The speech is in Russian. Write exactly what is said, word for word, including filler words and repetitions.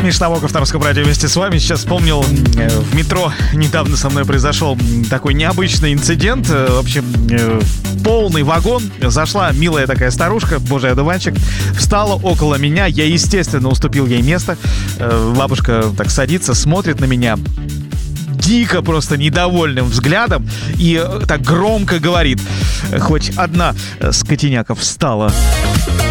Миш Набоков, на Русском радио вместе с вами. Сейчас вспомнил, в метро недавно со мной произошел такой необычный инцидент. В общем, полный вагон. Зашла милая такая старушка, божий одуванчик, встала около меня. Я, естественно, уступил ей место. Бабушка так садится, смотрит на меня дико просто недовольным взглядом и так громко говорит: хоть одна скотиняка встала.